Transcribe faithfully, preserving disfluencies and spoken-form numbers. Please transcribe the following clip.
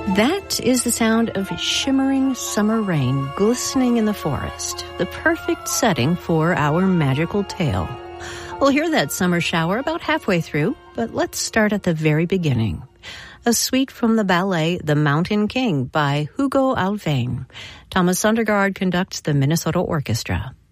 That is the sound of shimmering summer rain glistening in the forest, the perfect setting for our magical tale. We'll hear that summer shower about halfway through, but let's start at the very beginning. A suite from the ballet The Mountain King by Hugo Alfvén. Thomas Sundergaard conducts the Minnesota Orchestra.